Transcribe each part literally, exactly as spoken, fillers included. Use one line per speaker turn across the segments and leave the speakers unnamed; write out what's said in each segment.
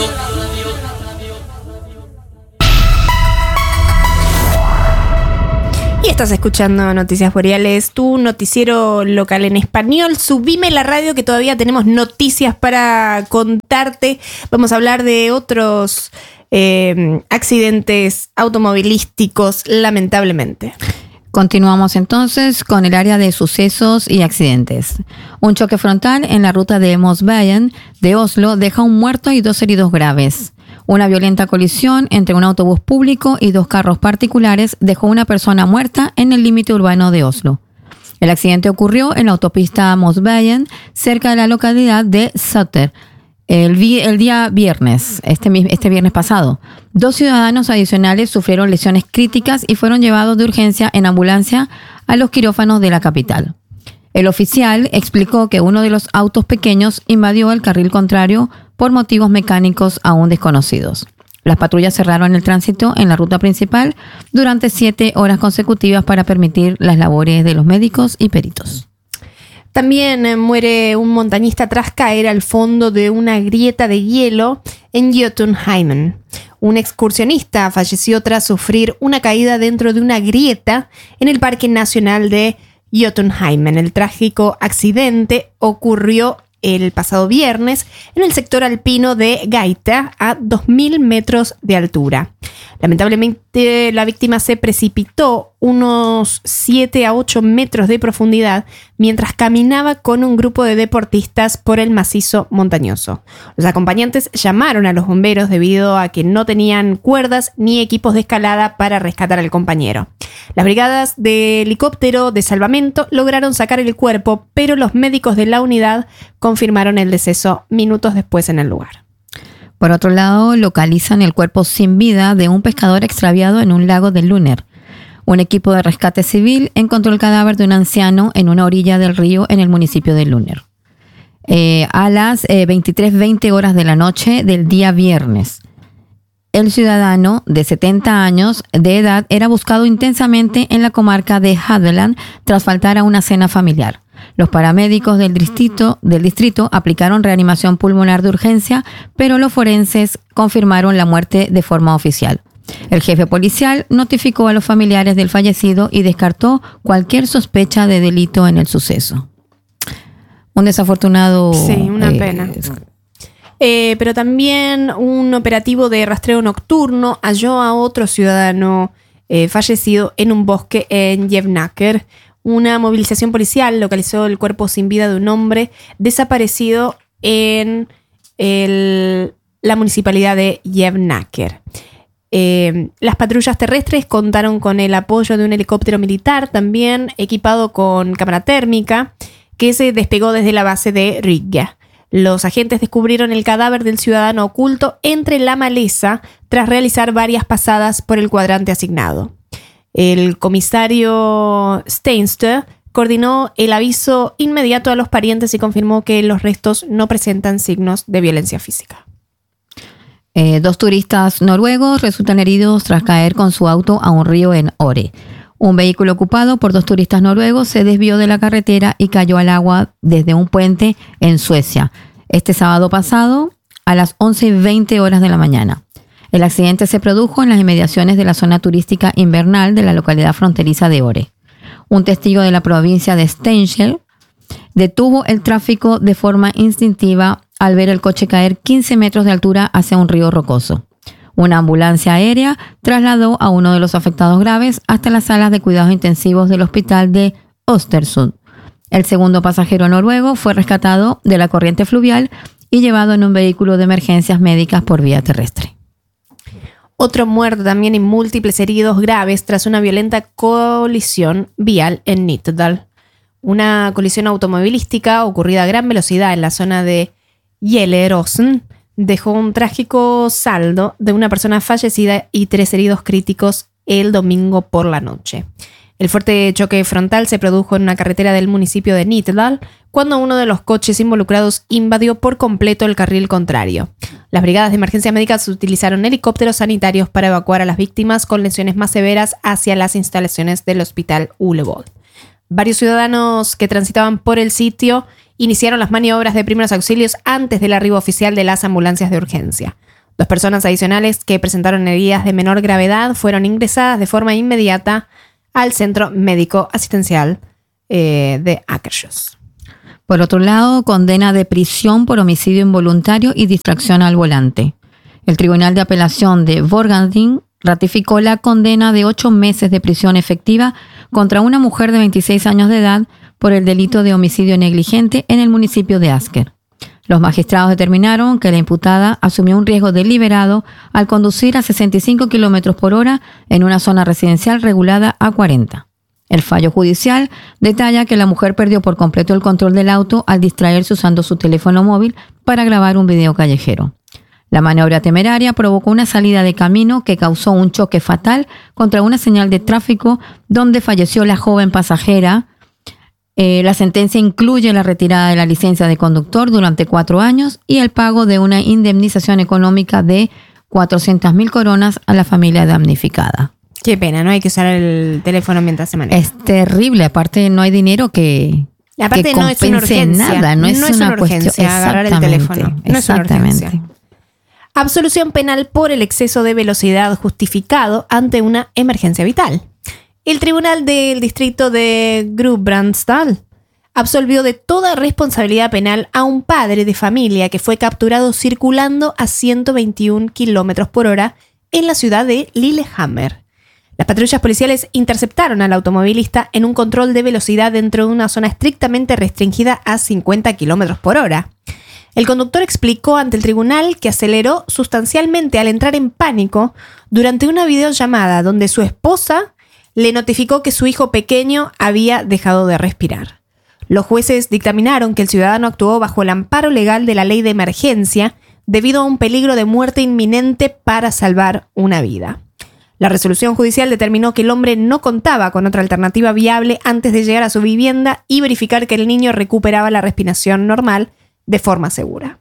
Y estás escuchando Noticias Boreales, tu noticiero local en español. Subime la radio que todavía tenemos noticias para contarte. Vamos a hablar de otros eh, accidentes automovilísticos, lamentablemente.
Continuamos entonces con el área de sucesos y accidentes. Un choque frontal en la ruta de Mosveien de Oslo deja un muerto y dos heridos graves. Una violenta colisión entre un autobús público y dos carros particulares dejó una persona muerta en el límite urbano de Oslo. El accidente ocurrió en la autopista Mosveien, cerca de la localidad de Sutter, el, vi- el día viernes, este, este viernes pasado. Dos ciudadanos adicionales sufrieron lesiones críticas y fueron llevados de urgencia en ambulancia a los quirófanos de la capital. El oficial explicó que uno de los autos pequeños invadió el carril contrario por motivos mecánicos aún desconocidos. Las patrullas cerraron el tránsito en la ruta principal durante siete horas consecutivas para permitir las labores de los médicos y peritos.
También eh, muere un montañista tras caer al fondo de una grieta de hielo en Jotunheimen. Un excursionista falleció tras sufrir una caída dentro de una grieta en el Parque Nacional de Jotunheimen. El trágico accidente ocurrió el pasado viernes en el sector alpino de Gaita, a dos mil metros de altura. Lamentablemente, la víctima se precipitó unos siete a ocho metros de profundidad mientras caminaba con un grupo de deportistas por el macizo montañoso. Los acompañantes llamaron a los bomberos debido a que no tenían cuerdas ni equipos de escalada para rescatar al compañero. Las brigadas de helicóptero de salvamento lograron sacar el cuerpo, pero los médicos de la unidad confirmaron el deceso minutos después en el lugar.
Por otro lado, localizan el cuerpo sin vida de un pescador extraviado en un lago de Lunner. Un equipo de rescate civil encontró el cadáver de un anciano en una orilla del río en el municipio de Lunner. Eh, a las eh, veintitrés veinte horas de la noche del día viernes. El ciudadano de setenta años de edad era buscado intensamente en la comarca de Hadeland tras faltar a una cena familiar. Los paramédicos del distrito, del distrito aplicaron reanimación pulmonar de urgencia, pero los forenses confirmaron la muerte de forma oficial. El jefe policial notificó a los familiares del fallecido y descartó cualquier sospecha de delito en el suceso. Un desafortunado...
Sí, una
eh,
pena. Eh, pero también un operativo de rastreo nocturno halló a otro ciudadano eh, fallecido en un bosque en Jevnaker. Una movilización policial localizó el cuerpo sin vida de un hombre desaparecido en el, la municipalidad de Jevnaker. Eh, las patrullas terrestres contaron con el apoyo de un helicóptero militar, también equipado con cámara térmica, que se despegó desde la base de Riga. Los agentes descubrieron el cadáver del ciudadano oculto entre la maleza tras realizar varias pasadas por el cuadrante asignado. El comisario Steinster coordinó el aviso inmediato a los parientes y confirmó que los restos no presentan signos de violencia física.
Eh, dos turistas noruegos resultan heridos tras caer con su auto a un río en Ore. Un vehículo ocupado por dos turistas noruegos se desvió de la carretera y cayó al agua desde un puente en Suecia este sábado pasado a las once y veinte horas de la mañana. El accidente se produjo en las inmediaciones de la zona turística invernal de la localidad fronteriza de Ore. Un testigo de la provincia de Steinkjer detuvo el tráfico de forma instintiva al ver el coche caer quince metros de altura hacia un río rocoso. Una ambulancia aérea trasladó a uno de los afectados graves hasta las salas de cuidados intensivos del hospital de Östersund. El segundo pasajero noruego fue rescatado de la corriente fluvial y llevado en un vehículo de emergencias médicas por vía terrestre.
Otro muerto también y múltiples heridos graves tras una violenta colisión vial en Nittedal. Una colisión automovilística ocurrida a gran velocidad en la zona de Gjelleråsen dejó un trágico saldo de una persona fallecida y tres heridos críticos el domingo por la noche. El fuerte choque frontal se produjo en una carretera del municipio de Nittedal cuando uno de los coches involucrados invadió por completo el carril contrario. Las brigadas de emergencia médica utilizaron helicópteros sanitarios para evacuar a las víctimas con lesiones más severas hacia las instalaciones del hospital Ullevål. Varios ciudadanos que transitaban por el sitio iniciaron las maniobras de primeros auxilios antes del arribo oficial de las ambulancias de urgencia. Dos personas adicionales que presentaron heridas de menor gravedad fueron ingresadas de forma inmediata al Centro Médico Asistencial eh, de Akershus.
Por otro lado, condena de prisión por homicidio involuntario y distracción al volante. El Tribunal de Apelación de Borgarding ratificó la condena de ocho meses de prisión efectiva contra una mujer de veintiséis años de edad por el delito de homicidio negligente en el municipio de Asker. Los magistrados determinaron que la imputada asumió un riesgo deliberado al conducir a sesenta y cinco kilómetros por hora en una zona residencial regulada a cuarenta. El fallo judicial detalla que la mujer perdió por completo el control del auto al distraerse usando su teléfono móvil para grabar un video callejero. La maniobra temeraria provocó una salida de camino que causó un choque fatal contra una señal de tráfico donde falleció la joven pasajera. Eh, la sentencia incluye la retirada de la licencia de conductor durante cuatro años y el pago de una indemnización económica de cuatrocientas mil coronas a la familia damnificada.
Qué pena, no hay que usar el teléfono mientras se maneja.
Es terrible, aparte no hay dinero que,
aparte
que
no es una urgencia,
nada, no es,
no es
una,
una urgencia
cuestión,
agarrar el teléfono, no es una urgencia. Absolución penal por el exceso de velocidad justificado ante una emergencia vital. El Tribunal del Distrito de Gudbrandsdal absolvió de toda responsabilidad penal a un padre de familia que fue capturado circulando a ciento veintiún kilómetros por hora en la ciudad de Lillehammer. Las patrullas policiales interceptaron al automovilista en un control de velocidad dentro de una zona estrictamente restringida a cincuenta kilómetros por hora. El conductor explicó ante el tribunal que aceleró sustancialmente al entrar en pánico durante una videollamada donde su esposa le notificó que su hijo pequeño había dejado de respirar. Los jueces dictaminaron que el ciudadano actuó bajo el amparo legal de la ley de emergencia debido a un peligro de muerte inminente para salvar una vida. La resolución judicial determinó que el hombre no contaba con otra alternativa viable antes de llegar a su vivienda y verificar que el niño recuperaba la respiración normal de forma segura.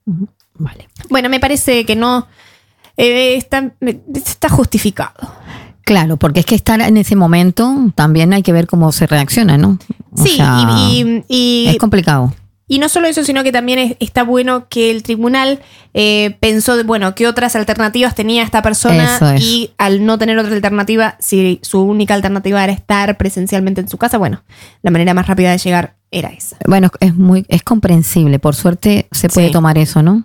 Vale.
Bueno, me parece que no eh, está, está justificado.
Claro, porque es que estar en ese momento también hay que ver cómo se reacciona, ¿no? O
sí,
sea,
y, y, y
es complicado.
Y no solo eso, sino que también es, está bueno que el tribunal eh, pensó, de, bueno, qué otras alternativas tenía esta persona
es.
Y al no tener otra alternativa, si su única alternativa era estar presencialmente en su casa, bueno, la manera más rápida de llegar era esa.
Bueno, es muy es comprensible, por suerte se puede
sí.
tomar eso, ¿no?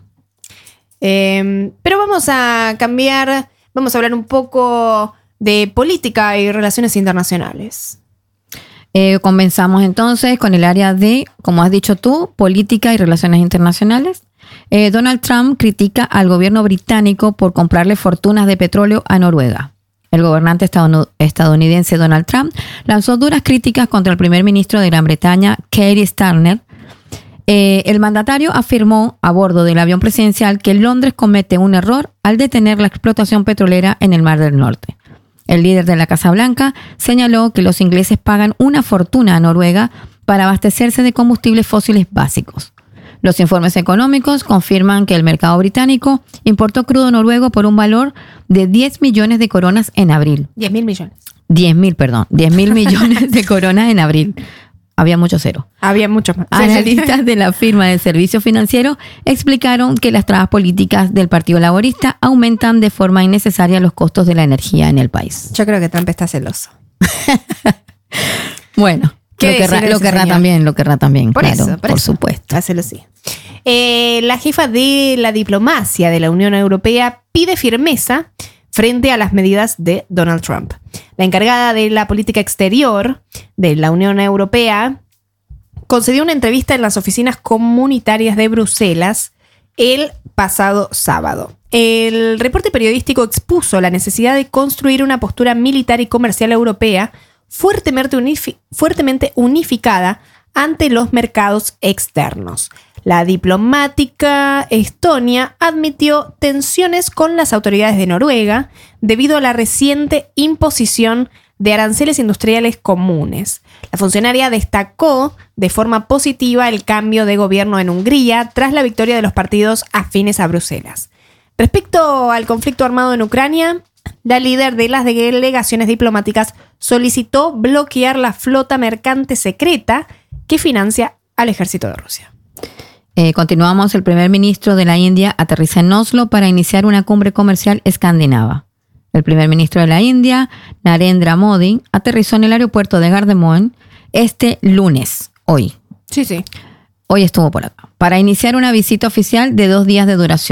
Eh, pero vamos a cambiar, vamos a hablar un poco de política y relaciones internacionales.
Eh, comenzamos entonces con el área de, como has dicho tú, política y relaciones internacionales. Eh, Donald Trump critica al gobierno británico por comprarle fortunas de petróleo a Noruega. El gobernante estadounidense Donald Trump lanzó duras críticas contra el primer ministro de Gran Bretaña, Keir Starmer. Eh, el mandatario afirmó a bordo del avión presidencial que Londres comete un error al detener la explotación petrolera en el Mar del Norte. El líder de la Casa Blanca señaló que los ingleses pagan una fortuna a Noruega para abastecerse de combustibles fósiles básicos. Los informes económicos confirman que el mercado británico importó crudo noruego por un valor de diez millones de coronas en abril.
diez mil millones.
diez mil, perdón. diez mil millones de coronas en abril. Había mucho cero.
Había muchos más.
Analistas de la firma de servicios financieros explicaron que las trabas políticas del Partido Laborista aumentan de forma innecesaria los costos de la energía en el país.
Yo creo que Trump está celoso.
Bueno, lo querrá, lo querrá también, lo querrá también,
por
claro,
eso, por,
por
eso.
supuesto.
Hácelo así. Eh, la jefa de la diplomacia de la Unión Europea pide firmeza frente a las medidas de Donald Trump. La encargada de la política exterior de la Unión Europea concedió una entrevista en las oficinas comunitarias de Bruselas el pasado sábado. El reporte periodístico expuso la necesidad de construir una postura militar y comercial europea fuertemente, unifi- fuertemente unificada ante los mercados externos. La diplomática estonia admitió tensiones con las autoridades de Noruega debido a la reciente imposición de aranceles industriales comunes. La funcionaria destacó de forma positiva el cambio de gobierno en Hungría tras la victoria de los partidos afines a Bruselas. Respecto al conflicto armado en Ucrania, la líder de las delegaciones diplomáticas solicitó bloquear la flota mercante secreta que financia al ejército de Rusia.
Eh, continuamos, el primer ministro de la India aterriza en Oslo para iniciar una cumbre comercial escandinava. El primer ministro de la India, Narendra Modi, aterrizó en el aeropuerto de Gardermoen este lunes, hoy.
Sí, sí.
Hoy estuvo por acá, para iniciar una visita oficial de dos días de duración.